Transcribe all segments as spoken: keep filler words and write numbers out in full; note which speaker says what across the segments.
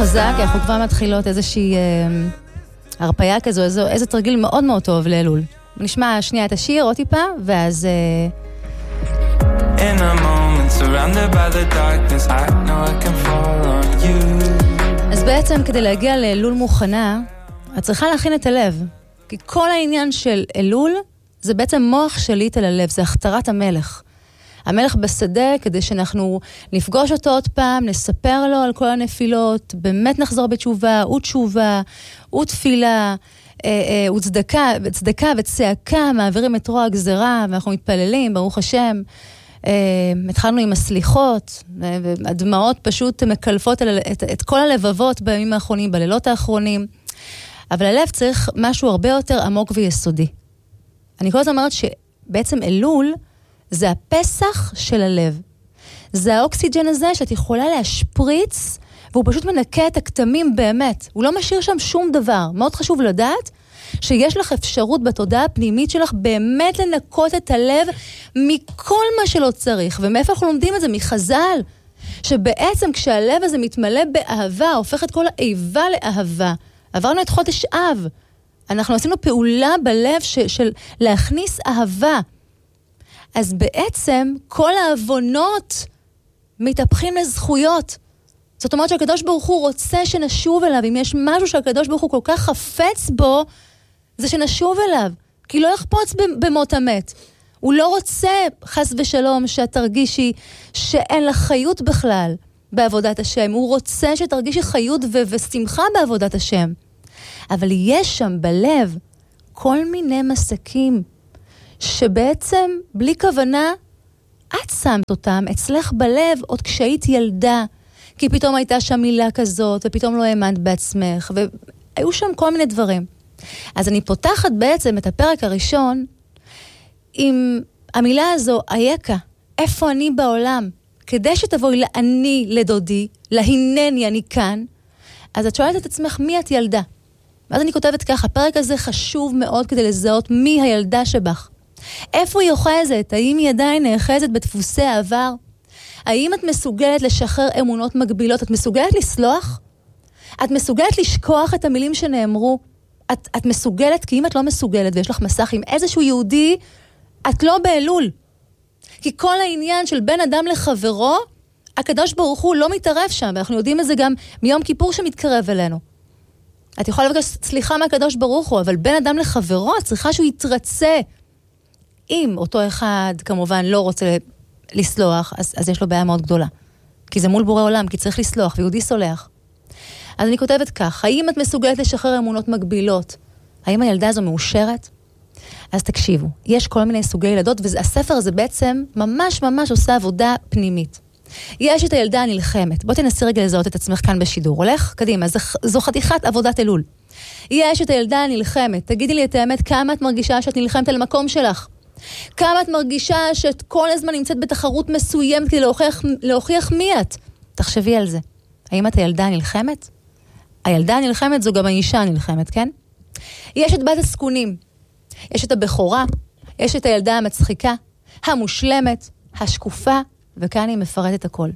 Speaker 1: חזק, אנחנו כבר מתחילות איזושהי אה, הרפאיה כזו, איזו, איזה תרגיל מאוד מאוד טוב לאלול. נשמע שנייה את השיר, עוד טיפה, ואז... אה...
Speaker 2: In a moment, surrounded by the darkness, I know I can fall on you.
Speaker 1: אז בעצם כדי להגיע לאלול מוכנה, את צריכה להכין את הלב. כי כל העניין של אלול, זה בעצם מוח שליט על הלב, זה הכתרת המלך. המלך בשדה, כדי שאנחנו נפגוש אותו עוד פעם, נספר לו על כל הנפילות, באמת נחזור בתשובה, ותשובה, ותפילה, וצדקה, וצדקה וצעקה, מעבירים את רוע הגזרה, ואנחנו מתפללים, ברוך השם. התחלנו עם הסליחות, והדמעות פשוט מקלפות את, את כל הלבבות בימים האחרונים, בלילות האחרונים. אבל הלב צריך משהו הרבה יותר עמוק ויסודי. אני כל הזמן אומרת שבעצם אלול, זה הפסח של הלב. זה האוקסיג'ן הזה שאת יכולה להשפריץ, והוא פשוט מנקה את הכתמים באמת. הוא לא משאיר שם שום דבר. מאוד חשוב לדעת שיש לך אפשרות בתודעה הפנימית שלך באמת לנקות את הלב מכל מה שלא צריך. ומאיפה אנחנו לומדים את זה? מחז"ל. שבעצם כשהלב הזה מתמלא באהבה, הופך את כל האיבה לאהבה. עברנו את חודש אב. אנחנו עשינו פעולה בלב ש- של להכניס אהבה. אז בעצם כל האבונות מתהפכים לזכויות. זאת אומרת שהקדוש ברוך הוא רוצה שנשוב אליו. אם יש משהו שהקדוש ברוך הוא כל כך חפץ בו, זה שנשוב אליו. כי לא יחפוץ במות המת. הוא לא רוצה, חס ושלום, שאת תרגישי שאין לך חיות בכלל בעבודת השם. הוא רוצה שתרגישי חיות ו- ושמחה בעבודת השם. אבל יש שם בלב כל מיני מסקים שבעצם בלי כוונה את שמת אותם אצלך בלב עוד כשהיית ילדה, כי פתאום הייתה שם מילה כזאת ופתאום לא האמנת בעצמך, והיו שם כל מיני דברים. אז אני פותחת בעצם את הפרק הראשון עם המילה הזו, איקה, איפה אני בעולם? כדי שתבואי לאני לדודי, להינני אני כאן, אז את שואלת את עצמך מי את ילדה? ואז אני כותבת ככה, הפרק הזה חשוב מאוד כדי לזהות מי הילדה שבך. איפה היא אוחזת? האם היא עדיין נאחזת בדפוסי העבר? האם את מסוגלת לשחרר אמונות מגבילות? את מסוגלת לסלוח? את מסוגלת לשכוח את המילים שנאמרו? את, את מסוגלת, כי אם את לא מסוגלת ויש לך מסך עם איזשהו יהודי, את לא באלול. כי כל העניין של בין אדם לחברו, הקדוש ברוך הוא לא מתערב שם, ואנחנו יודעים את זה גם מיום כיפור שמתקרב אלינו. את יכולה לבקש סליחה מהקדוש ברוך הוא, אבל בין אדם לחברו צריכה שהוא יתרצה. אם אותו אחד כמובן לא רוצה לסלוח, אז, אז יש לו בעיה מאוד גדולה. כי זה מול בורא עולם, כי צריך לסלוח, ויהודי סולח. אז אני כותבת כך, האם את מסוגלת לשחרר אמונות מגבילות? האם הילדה הזו מאושרת? אז תקשיבו, יש כל מיני סוגי ילדות, והספר הזה בעצם ממש ממש עושה עבודה פנימית. יש את הילדה הנלחמת. בוא תנסי רגע לזהות את עצמך כאן בשידור. הולך? קדימה, זו, זו חתיכת עבודת אלול. יש את הילדה הנלחמת. תגידי לי את האמת, כמה את מרגישה שאת נלחמת על המקום שלך? כמה את מרגישה שאת כל הזמן נמצאת בתחרות מסוימת כדי להוכיח, להוכיח מי את? תחשבי על זה. האם את הילדה הנלחמת? הילדה הנלחמת זו גם האישה הנלחמת, כן? יש את בת הסכונים. יש את הבכורה. יש את הילדה המצחיקה, המושלמת, השקופה, וכאן היא מפרטת הכל.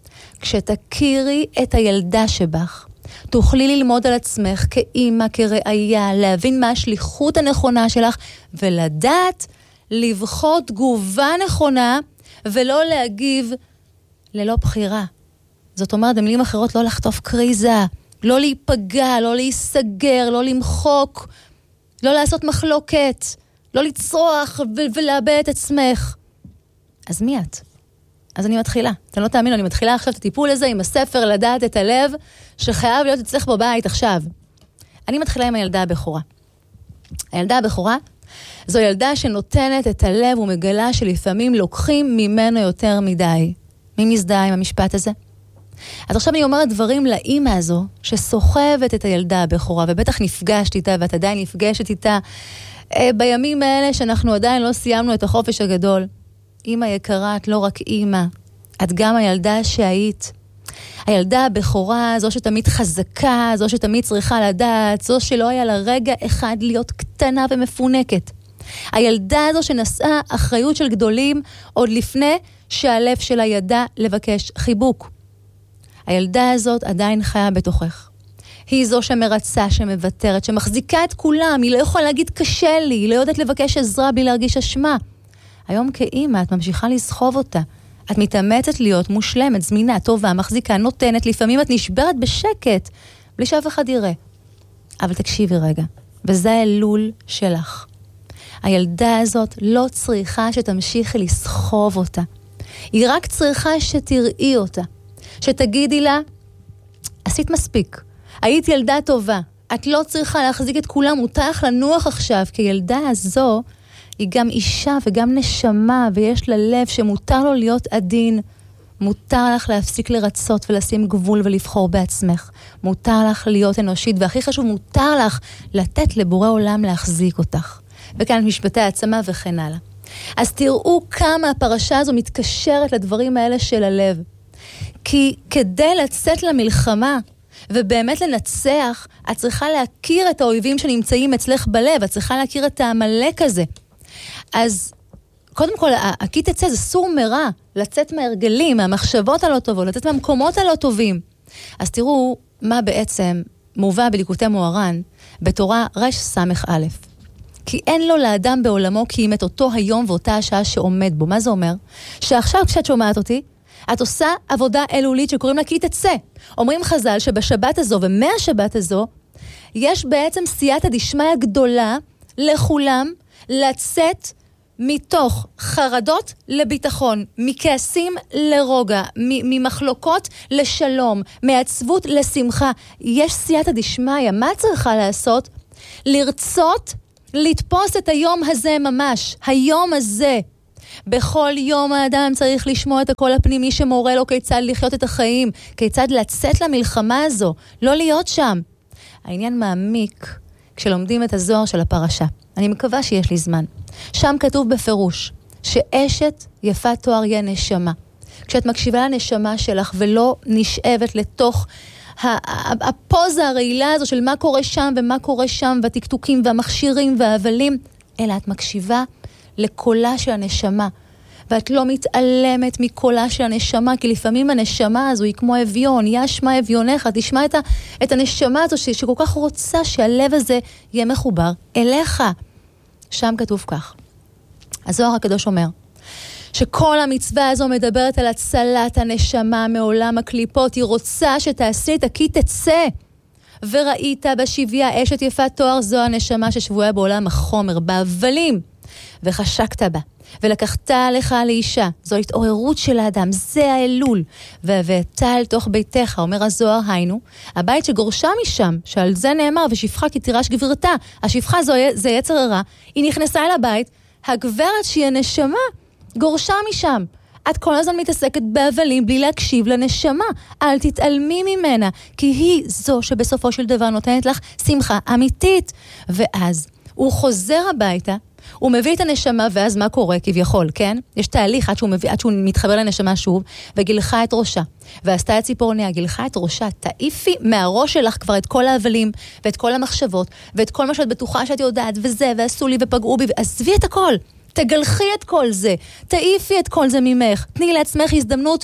Speaker 1: כשתכירי את הילדה שבך, תוכלי ללמוד על עצמך כאימא, כראיה, להבין מה השליחות הנכונה שלך, ולדעת לבחור תגובה נכונה, ולא להגיב ללא בחירה. זאת אומרת, במילים אחרות, לא לחטוף קריזה, לא להיפגע, לא להיסגר, לא למחוק, לא לעשות מחלוקת, לא לצרוח ו- ולאבד את עצמך. אז מי את? אז אני מתחילה. אתם לא תאמינו, אני מתחילה עכשיו את הטיפול הזה עם הספר, לדעת את הלב, שחייב להיות אצלך בבית עכשיו. אני מתחילה עם הילדה הבכורה. הילדה הבכורה, זו ילדה שנותנת את הלב ומגלה שלפעמים לוקחים ממנו יותר מדי. מי מזדהה עם המשפט הזה? אז עכשיו אני אומרת דברים לאמא הזו, שסוחבת את הילדה הבכורה, ובטח נפגשת איתה, ואת עדיין נפגשת איתה, בימים האלה שאנחנו עדיין לא סיימנו את החופש הגדול. אמא יקרה, את לא רק אמא, את גם הילדה שהיית. הילדה הבכורה, זו שתמיד חזקה, זו שתמיד צריכה לדעת, זו שלא היה לה רגע אחד להיות קטנה ומפונקת. הילדה הזו שנשאה אחריות של גדולים עוד לפני שהלב שלה ידע לבקש חיבוק. הילדה הזאת עדיין חיה בתוכך. היא זו שמרצה, שמוותרת, שמחזיקה את כולם, היא לא יכולה להגיד קשה לי, היא לא יודעת לבקש עזרה בלי להרגיש אשמה. היום כאימא את ממשיכה לסחוב אותה. את מתאמצת להיות מושלמת, זמינה, טובה, מחזיקה, נותנת, לפעמים את נשברת בשקט, בלי שאף אחד יראה. אבל תקשיבי רגע, וזה האלול שלך. הילדה הזאת לא צריכה שתמשיכי לסחוב אותה. היא רק צריכה שתראי אותה. שתגידי לה, עשית מספיק. היית ילדה טובה. את לא צריכה להחזיק את כולם, מותר לך לנוח עכשיו, כי ילדה הזו היא גם אישה וגם נשמה, ויש לה לב שמותר לו להיות עדין. מותר לך להפסיק לרצות ולשים גבול ולבחור בעצמך. מותר לך להיות אנושית, והכי חשוב, מותר לך לתת לבורא עולם להחזיק אותך. וכאן משפטי העצמה וכן הלאה. אז תראו כמה הפרשה הזו מתקשרת לדברים האלה של הלב. כי כדי לצאת למלחמה ובאמת לנצח, את צריכה להכיר את האויבים שנמצאים אצלך בלב, את צריכה להכיר את העמלק הזה. אז קודם כל, הכי תצא זה סור מרע, לצאת מהרגלים, מהמחשבות הלא טובות, לצאת מהמקומות הלא טובים. אז תראו מה בעצם מובא בליקוטי מוהר"ן בתורה רש סמך א'. כי אין לו לאדם בעולמו כי אם את אותו היום ואותה השעה שעומד בו. מה זה אומר? שעכשיו כשאת שומעת אותי, את עושה עבודה אלולית שקוראים לה כי תצא. אומרים חז"ל שבשבת הזו ומהשבת הזו, יש בעצם סייעתא דשמיא גדולה לכולם לצאת מתוך חרדות לביטחון, מכעסים לרוגע, ממחלוקות לשלום, מעצבות לשמחה. יש סייעתא דשמיא. מה צריכה לעשות? לרצות לתפוס את היום הזה ממש, היום הזה. בכל יום האדם צריך לשמוע את הקול הפנימי שמורה לו כיצד לחיות את החיים, כיצד לצאת למלחמה הזו, לא להיות שם. העניין מעמיק כשלומדים את הזוהר של הפרשה. אני מקווה שיש לי זמן. שם כתוב בפירוש שאשת יפת תואר יהיה נשמה. כשאת מקשיבה לנשמה שלך ולא נשאבת לתוך הפוזה הרעילה הזו של מה קורה שם ומה קורה שם, והתקתוקים והמכשירים והאבלים, אלא את מקשיבה לקולה של הנשמה, ואת לא מתעלמת מקולה של הנשמה, כי לפעמים הנשמה הזו היא כמו אביון, ישמע אביונך, תשמע את, ה, את הנשמה הזו ש, שכל כך רוצה שהלב הזה יהיה מחובר אליך. שם כתוב כך. הזוהר הקדוש אומר, שכל המצווה הזו מדברת על הצלת הנשמה מעולם הקליפות, היא רוצה שתעשי את הכי תצא. וראית בשביה אשת יפת תואר, זו הנשמה ששבויה בעולם החומר, באבלים, וחשקת בה, ולקחת לך לאישה, זו התעוררות של האדם, זה האלול, והבאתה אל תוך ביתך, אומר הזוהר, היינו, הבית שגורשה משם, שעל זה נאמר, ושפחה כי תירש גברתה, השפחה זו, זה יצר הרע, היא נכנסה אל הבית, הגברת שהיא הנשמה, גורשה משם. את כל הזמן מתעסקת באבלים בלי להקשיב לנשמה. אל תתעלמי ממנה, כי היא זו שבסופו של דבר נותנת לך שמחה אמיתית. ואז הוא חוזר הביתה, הוא מביא את הנשמה, ואז מה קורה כביכול, כן? יש תהליך עד שהוא, מביא, עד שהוא מתחבר לנשמה שוב, וגילחה את ראשה. ועשתה את ציפורניה, גילחה את ראשה, תעיפי מהראש שלך כבר את כל האבלים, ואת כל המחשבות, ואת כל מה שאת בטוחה שאת יודעת, וזה, ועשו לי ופגעו בי, עזבי את הכל. תגלחי את כל זה, תעיפי את כל זה ממך, תני לעצמך הזדמנות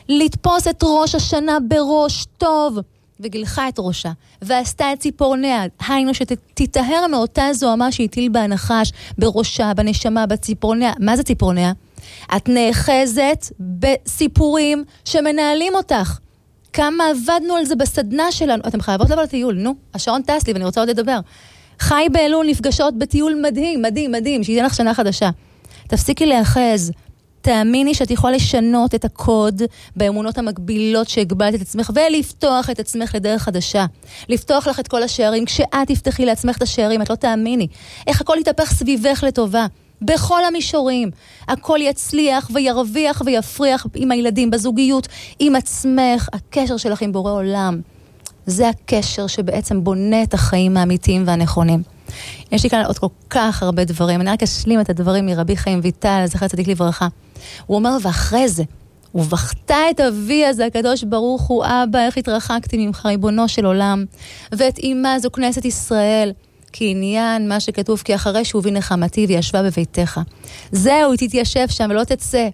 Speaker 1: לתפוס את ראש השנה בראש טוב, וגילחה את ראשה, ועשתה את ציפורניה, היינו שתתאהר מאותה זוהמה שהטיל בהנחש, בראשה, בנשמה, בציפורניה. מה זה ציפורניה? את נאחזת בסיפורים שמנהלים אותך. כמה עבדנו על זה בסדנה שלנו. אתם חייבות לבוא לטיול, נו, השעון טס לי ואני רוצה עוד לדבר. חי באלול נפגשות בטיול מדהים, מדהים, מדהים, שייתן לך שנה חדשה. תפסיקי להאחז. תאמיני שאת יכולה לשנות את הקוד באמונות המקבילות שהגבלת את עצמך, ולפתוח את עצמך לדרך חדשה. לפתוח לך את כל השערים. כשאת תפתחי לעצמך את השערים, את לא תאמיני. איך הכל יתהפך סביבך לטובה. בכל המישורים. הכל יצליח וירוויח ויפריח עם הילדים, בזוגיות, עם עצמך. הקשר שלך עם בורא עולם. זה הקשר שבעצם בונה את החיים האמיתיים והנכונים. יש לי כאן עוד כל כך הרבה דברים. אני רק אשלים את הדברים מרבי חיים ויטל, זכר צדיק לברכה. הוא אומר, ואחרי זה, ובכתה את אבי הזה, הקדוש ברוך הוא, אבא, איך התרחקתי ממך, ריבונו של עולם, ואת אמא זו כנסת ישראל, כי עניין מה שכתוב, כי אחרי שובי נחמתי וישבה בביתך. זהו, היא תתיישב שם ולא תצא.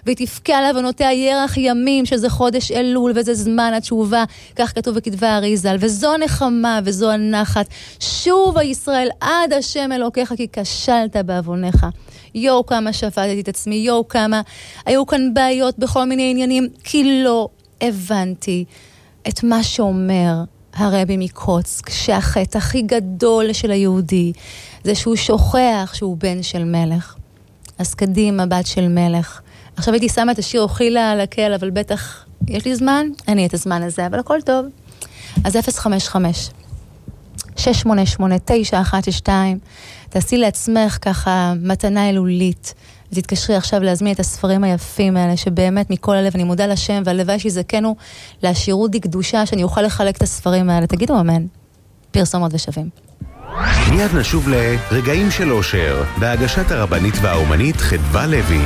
Speaker 1: ותבכה על עוונותיה ירח ימים, שזה חודש אלול, וזה זמן התשובה, כך כתוב בכתבי האריז"ל, וזו נחמה, וזו הנחת, שובה ישראל עד השם אלוקיך, כי כשלת בעוונך. יו כמה שפטתי את עצמי, יו כמה, היו כאן בעיות בכל מיני עניינים, כי לא הבנתי את מה שאומר הרבי מקוצק, שהחטא הכי גדול של היהודי, זה שהוא שוכח שהוא בן של מלך. אז קדימה, בת של מלך. עכשיו הייתי שמה את השיר אוכילה על הקל, אבל בטח יש לי זמן, אני את הזמן הזה, אבל הכל טוב. אז אפס חמש חמש שש שמונה שמונה תשע אחת שתיים, תעשי לעצמך ככה מתנה אלולית, ותתקשרי עכשיו להזמין את הספרים היפים האלה, שבאמת מכל הלב אני מודה לשם, והלוואי שיזכנו לעשירות דקדושה, שאני אוכל לחלק את הספרים האלה. תגידו אמן. פרסומות ושווים.
Speaker 3: מיד נשוב לרגעים של אושר, בהגשת הרבנית והאומנית חדווה לוי.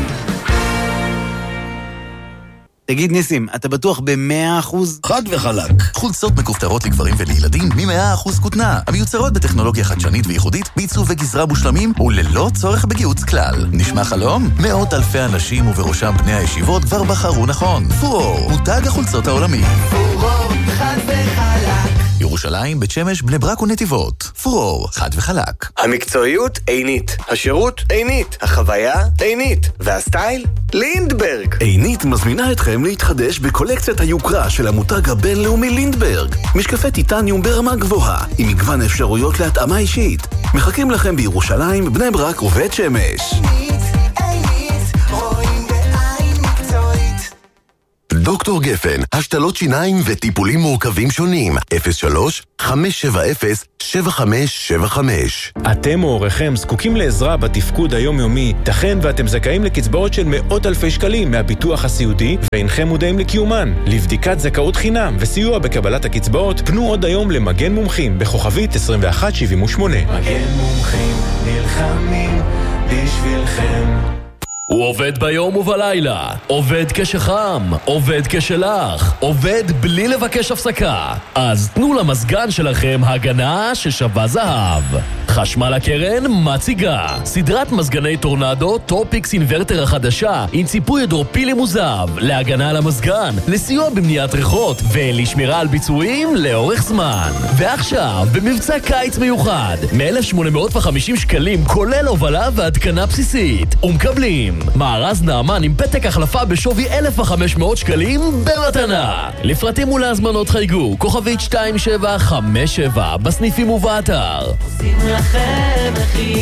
Speaker 4: תגיד ניסים, אתה בטוח ב-מאה אחוז?
Speaker 5: חד וחלק. חולצות מכופתרות לגברים ולילדים מ-מאה אחוז כותנה, המיוצרות בטכנולוגיה חדשנית וייחודית, בעיצוב וגזרה מושלמים וללא צורך בגיוץ כלל. נשמע חלום? מאות אלפי אנשים ובראשם בני הישיבות כבר בחרו נכון. פורור, מותג החולצות העולמי.
Speaker 6: פורור, חד וחלק.
Speaker 5: ירושלים, בית שמש, בני ברק ונתיבות. פורור, חד וחלק.
Speaker 7: המקצועיות עינית, השירות עינית, החוויה עינית, והסטייל לינדברג.
Speaker 8: עינית מזמינה אתכם להתחדש בקולקציית היוקרה של המותג הבינלאומי לינדברג. משקפי טיטניום ברמה גבוהה, עם מגוון אפשרויות להתאמה אישית. מחכים לכם בירושלים, בני ברק ובית שמש.
Speaker 6: עינית, עינית, רואים בעין מקצועית.
Speaker 8: דוקטור גפן, השתלות שיניים וטיפולים מורכבים שונים. אפס שלוש חמש שבע אפס שבע חמש שבע חמש.
Speaker 9: אתם או הוריכם זקוקים לעזרה בתפקוד היומיומי, תכן ואתם זכאים לקצבאות של מאות אלפי שקלים מהביטוח הסיעודי, ואינכם מודעים לקיומן. לבדיקת זכאות חינם וסיוע בקבלת הקצבאות, פנו עוד היום למגן מומחים בכוכבית עשרים ואחת שבעים ושמונה.
Speaker 2: מגן מומחים נלחמים בשבילכם.
Speaker 10: הוא עובד ביום ובלילה, עובד כשחם, עובד כשלח, עובד בלי לבקש הפסקה. אז תנו למזגן שלכם הגנה ששווה זהב. חשמל הקרן מציגה סדרת מזגני טורנדו טופיקס אינברטר החדשה עם ציפוי הידרופילי מוזב להגנה על המזגן, לסיוע במניעת ריחות ולשמירה על ביצועים לאורך זמן. ועכשיו במבצע קיץ מיוחד מ-אלף שמונה מאות וחמישים שקלים כולל הובלה והתקנה בסיסית, ומקבלים מארז נאמן עם פתק החלפה בשווי אלף וחמש מאות שקלים במתנה. לפרטים ולהזמנות חייגו כוכבית שתיים שבע חמש שבע בסניפים ובאתר.
Speaker 6: עושים לכם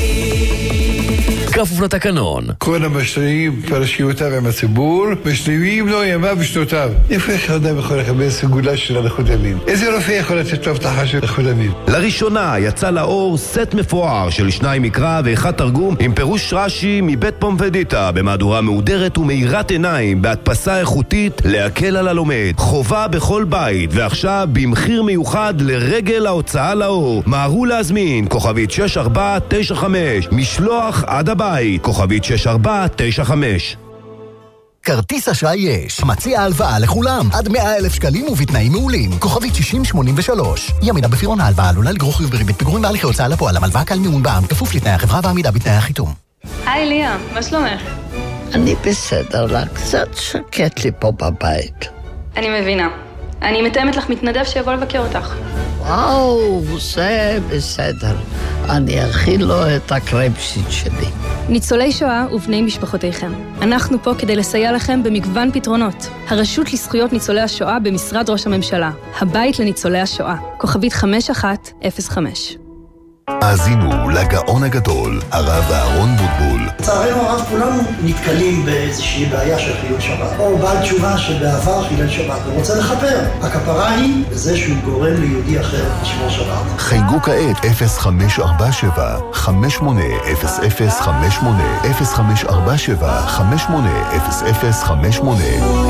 Speaker 6: מחיר.
Speaker 10: כפוף לתקנון.
Speaker 11: כל המשתנים פרשיותיו עם הציבור, משלימים לו ימיו ושנותיו. איפה איך אדם יכול לקבל סגולה של הלכות ימים? איזה רופא יכול לתת לו הבטחה של הלכות ימים?
Speaker 3: לראשונה יצא לאור סט מפואר של שניים מקרא ואחד תרגום עם פירוש רש"י מבית פומפדיטה במהדורה מהודרת ומאירת עיניים בהדפסה איכותית להקל על הלומד. חובה בכל בית, ועכשיו במחיר מיוחד לרגל ההוצאה לאור. מהרו להזמין כוכבית שש ארבע תשע חמש, משלוח עד הבית כוכבית שש ארבע תשע חמש.
Speaker 12: כרטיס אשראי יש, מציע הלוואה לכולם, עד מאה אלף שקלים ובתנאים מעולים. כוכבית שישים שמונים ושלוש. ימינה בפירעון ההלוואה עלולה לגרור חיוב בריבית פיגורים בהליכי הוצאה לפועל. המלוואה קל מימון בע"מ, כפוף לתנאי החברה ועמידה בתנאי החיתום.
Speaker 13: היי ליה, מה שלומך?
Speaker 14: אני בסדר, לה קצת שקט לי פה בבית.
Speaker 13: אני מבינה. אני מתאמת לך מתנדב שיבוא לבקר אותך.
Speaker 14: וואו, זה בסדר. אני אכין לו את הקרייפשיט שלי.
Speaker 13: ניצולי שואה ובני משפחותיכם. אנחנו פה כדי לסייע לכם במגוון פתרונות. הרשות לזכויות ניצולי השואה במשרד ראש הממשלה. הבית לניצולי השואה. כוכבית חמש אחת אפס חמש.
Speaker 8: האזינו לגאון הגדול, הרב אהרון בוטבול.
Speaker 15: לצערנו הרב כולנו נתקלים באיזושהי בעיה של חילול שבת, או בעל תשובה שבעבר חילל שבת ורוצה לכפר. הכפרה היא בזה שהוא גורם ליהודי אחר לשמור שבת.
Speaker 8: חייגו כעת אפס חמש ארבע שבע חמש שמונה אפס אפס חמש שמונה אפס חמש ארבע שבע חמש שמונה אפס אפס חמש שמונה.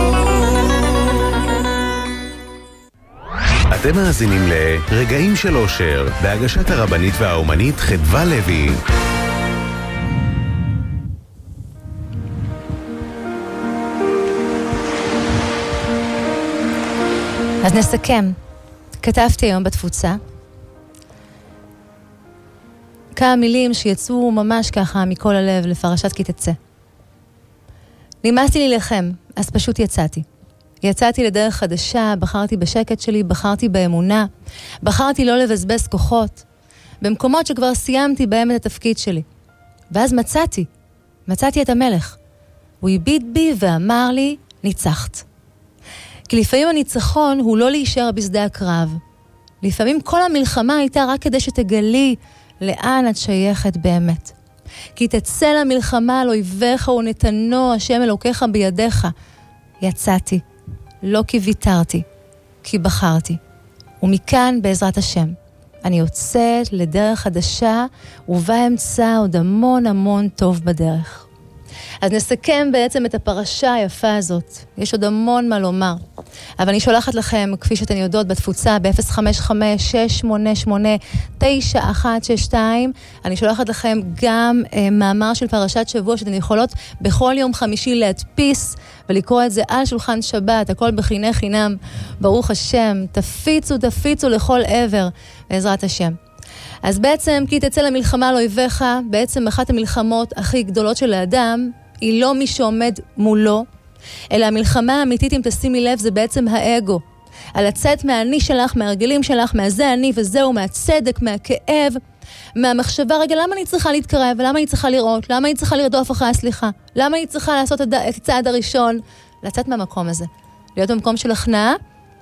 Speaker 3: אתם מאזינים לרגעים של אושר, בהגשת הרבנית והאומנית חדווה לוי.
Speaker 1: אז נסכם. כתבתי היום בתפוצה כמה מילים שיצאו ממש ככה מכל הלב לפרשת כי תצא. נמאסתי לי לכם, אז פשוט יצאתי. יצאתי לדרך חדשה, בחרתי בשקט שלי, בחרתי באמונה, בחרתי לא לבזבז כוחות, במקומות שכבר סיימתי בהם את התפקיד שלי. ואז מצאתי, מצאתי את המלך. הוא הביט בי ואמר לי, ניצחת. כי לפעמים הניצחון הוא לא להישאר בשדה הקרב. לפעמים כל המלחמה הייתה רק כדי שתגלי לאן את שייכת באמת. כי תצא למלחמה על אויביך ונתנו השם אלוקיך בידיך. יצאתי, לא כי ויתרתי, כי בחרתי. ומכאן בעזרת השם, אני יוצאת לדרך חדשה, ובה אמצא עוד המון המון טוב בדרך. אז נסכם בעצם את הפרשה היפה הזאת. יש עוד המון מה לומר. אבל אני שולחת לכם, כפי שאתן יודעות, בתפוצה ב-אפס חמש חמש שש שמונה שמונה תשע אחת שש שתיים. אני שולחת לכם גם אה, מאמר של פרשת שבוע, שאתן יכולות בכל יום חמישי להדפיס ולקרוא את זה על שולחן שבת, הכל בחיני חינם, ברוך השם. תפיצו, תפיצו לכל עבר, בעזרת השם. אז בעצם, כי תצא למלחמה על אויביך, בעצם אחת המלחמות הכי גדולות של האדם, היא לא מי שעומד מולו, אלא המלחמה האמיתית, אם תשימי לב, זה בעצם האגו. על לצאת מהאני שלך, מהרגלים שלך, מהזה אני וזהו, מהצדק, מהכאב, מהמחשבה, רגע, למה אני צריכה להתקרב? ולמה אני צריכה לראות? למה אני צריכה לרדוף אחרי הסליחה? למה אני צריכה לעשות את הצעד הראשון? לצאת מהמקום הזה. להיות במקום של הכנעה,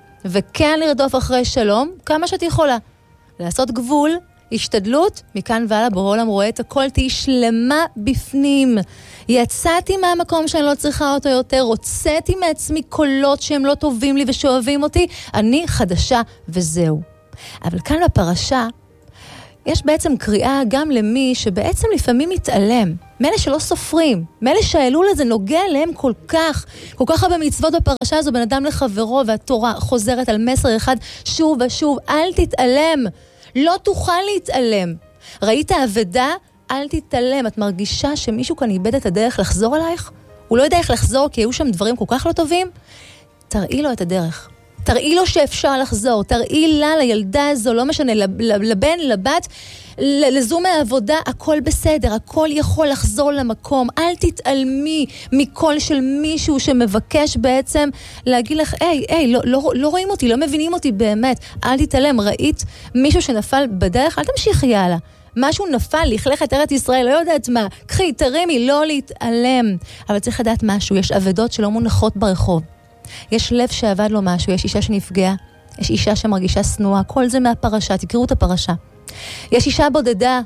Speaker 1: וכן לרדוף אחרי שלום, כמה שאת יכולה. לעשות גבול, השתדלות, מכאן ועלה בעולם רואה את הכל, תהי שלמה בפנים. יצאתי מהמקום שאני לא צריכה אותו יותר, הוצאתי מעצמי קולות שהם לא טובים לי ושאוהבים אותי, אני חדשה וזהו. אבל כאן בפרשה, יש בעצם קריאה גם למי שבעצם לפעמים מתעלם, מאלה שלא סופרים, מאלה שהאלול הזה נוגע להם כל כך, כל כך הרבה מצוות בפרשה הזו, בן אדם לחברו, והתורה חוזרת על מסר אחד שוב ושוב, אל תתעלם, לא תוכל להתעלם. ראית עבדה? אל תתעלם. את מרגישה שמישהו כאן איבד את הדרך לחזור עלייך? הוא לא יודע איך לחזור כי היו שם דברים כל כך לא טובים? תראי לו את הדרך. תראי לו שאפשר לחזור. תראי לה, לילדה הזו, לא משנה, לבן, לבת, לזו מהעבודה, הכל בסדר, הכל יכול לחזור למקום. אל תתעלמי מקול של מישהו שמבקש בעצם להגיד לך, היי, היי, לא, לא, לא רואים אותי, לא מבינים אותי באמת. אל תתעלם, ראית מישהו שנפל בדרך, אל תמשיכי הלאה. משהו נפל, לכלך את ארץ ישראל, לא יודעת מה, קחי, תרימי, לא להתעלם. אבל צריך לדעת משהו, יש עבדות שלא מונחות ברחוב. יש לב שעבד לו משהו, יש אישה שנפגעה, יש אישה שמרגישה סנועה, כל זה מהפרשה, תקראו את הפרשה. יש אישה בודדה,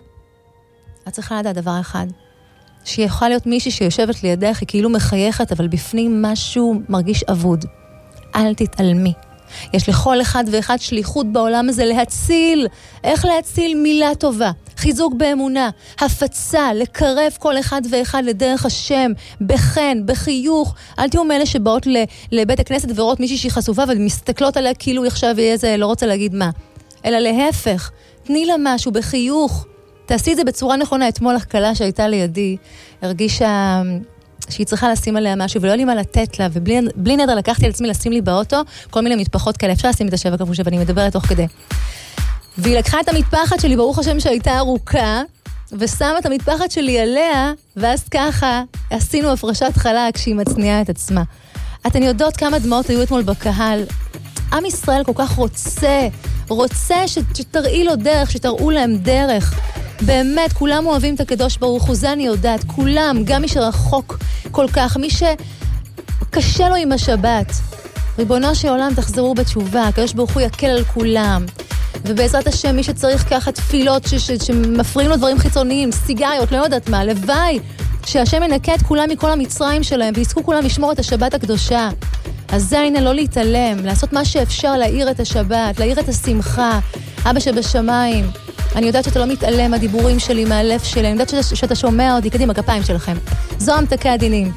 Speaker 1: את צריכה לדעת דבר אחד, שהיא יכולה להיות מישהי שיושבת לידך, היא כאילו מחייכת, אבל בפנים משהו מרגיש אבוד. אל תתעלמי. יש לכל אחד ואחד שליחות בעולם הזה להציל. איך להציל? מילה טובה, חיזוק באמונה, הפצה, לקרב כל אחד ואחד לדרך השם, בחן, בחיוך. אל תהיו מאלה שבאות לבית הכנסת ורואות מישהי שהיא חשופה ומסתכלות עליה כאילו עכשיו יהיה זה, לא רוצה להגיד מה. אלא להפך, תני לה משהו בחיוך. תעשי את זה בצורה נכונה. אתמול הקלה שהייתה לידי הרגישה שהיא צריכה לשים עליה משהו, ולא לי מה לתת לה, ובלי נדר לקחתי על עצמי לשים לי באוטו, כל מיני מטפחות כאלה, אפשר לשים את השבע כפוש, ואני מדברת תוך כדי. והיא לקחה את המטפחת שלי, ברוך השם שהייתה ארוכה, ושמה את המטפחת שלי עליה, ואז ככה עשינו הפרשת חלה כשהיא מצניעה את עצמה. אתן יודעות כמה דמעות היו אתמול בקהל. עם ישראל כל כך רוצה, רוצה שתראי לו דרך, שתראו להם דרך. באמת, כולם אוהבים את הקדוש ברוך הוא, זה אני יודעת, כולם, גם מי שרחוק כל כך, מי שקשה לו עם השבת. ריבונו של עולם, תחזרו בתשובה, הקדוש ברוך הוא יקל על כולם. ובעזרת השם, מי שצריך ככה תפילות ש- ש- שמפריעים לו דברים חיצוניים, סיגריות, לא יודעת מה, לוואי, שהשם ינקה את כולם מכל המצרים שלהם, ויזכו כולם לשמור את השבת הקדושה. אז זה הנה לא להתעלם, לעשות מה שאפשר להאיר את השבת, להאיר את השמחה. אבא שבשמיים, אני יודעת שאתה לא מתעלם מהדיבורים שלי, מהלב שלי, אני יודעת שאתה, שאתה שומע אותי, קדימה, כפיים שלכם. זו המתקי הדינים.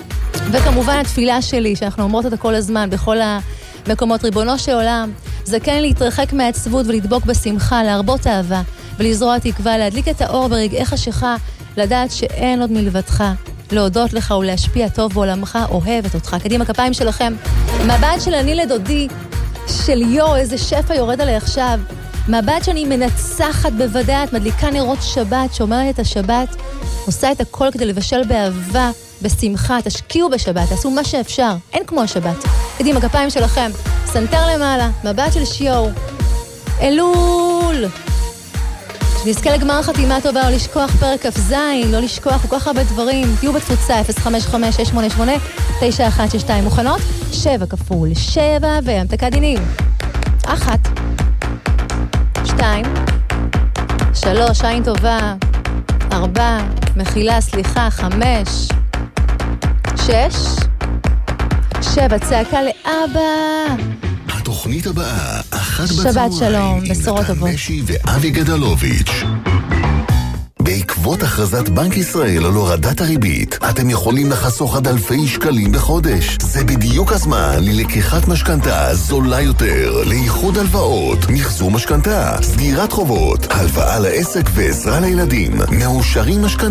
Speaker 1: וכמובן התפילה שלי, שאנחנו אומרות אותה כל הזמן, בכל המקומות, ריבונו של עולם, זה כן להתרחק מהעצבות ולדבוק בשמחה, להרבות אהבה, ולזרוע תקווה, להדליק את האור ברגעי חשיכה, לדעת שאין עוד מלבדך, להודות לך ולהשפיע טוב בעולמך, אוהבת אותך. קדימה, כפיים שלכם. מבט של אני לדודי, של יו, איזה שפע יורד עלי עכשיו. מבט שאני מנצחת בוודאי, את מדליקה נרות שבת, שומרת את השבת, עושה את הכל כדי לבשל באהבה בשמחה, תשקיעו בשבת, תעשו מה שאפשר, אין כמו השבת. קדימה, כפיים שלכם, סנטר למעלה, מבט של שיעור. אלול! שנזכה לגמר חתימה טובה, לא לשכוח פרק כף זין, לא לשכוח כל כך הרבה דברים. תהיו בתפוצה, אפס חמש חמש שש שמונה שמונה תשע אחת שש שתיים מוכנות, שבע כפול שבע והמתקה דינים. אחת, שתיים, שלוש, עין טובה, ארבע, מחילה, סליחה, חמש, שש, שבע, צעקה לאבא.
Speaker 8: התוכנית הבאה, אחת
Speaker 1: שבת
Speaker 8: בצהריים,
Speaker 1: שלום, בשורות טובות.
Speaker 8: משי ואבי גדלוביץ'. בעקבות הכרזת בנק ישראל על הורדת הריבית, אתם יכולים לחסוך עד אלפי שקלים בחודש. זה בדיוק הזמן ללקיחת משכנתה זולה יותר, לאיחוד הלוואות, מחזור משכנתה, סגירת חובות, הלוואה לעסק ועזרה לילדים, מאושרים משכנתה.